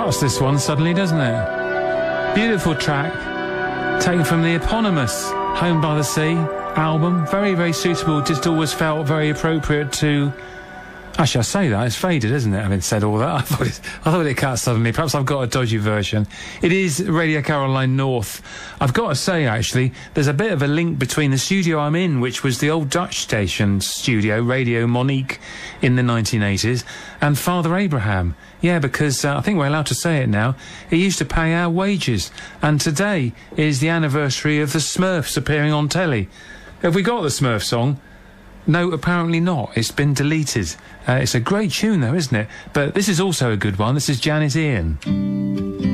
charts, this one, suddenly, doesn't it? Beautiful track, taken from the eponymous Home by the Sea album. Very, very suitable, just always felt very appropriate to... Actually, I say that, it's faded, isn't it, having said all that? I thought it cut suddenly. Perhaps I've got a dodgy version. It is Radio Caroline North. I've got to say, actually, there's a bit of a link between the studio I'm in, which was the old Dutch station studio, Radio Monique, in the 1980s, and Father Abraham. Yeah, because I think we're allowed to say it now. He used to pay our wages, and today is the anniversary of the Smurfs appearing on telly. Have we got the Smurf song? No, apparently not. It's been deleted. It's a great tune, though, isn't it? But this is also a good one. This is Janet Ian.